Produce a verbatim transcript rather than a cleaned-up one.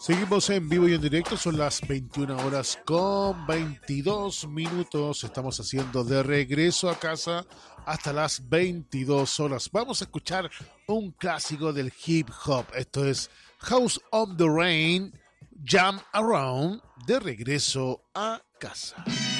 Seguimos en vivo y en directo, son las veintiuna horas con veintidós minutos. Estamos haciendo de regreso a casa hasta las veintidós horas. Vamos a escuchar un clásico del hip hop. Esto es House on the Rain, Jam Around, de regreso a casa.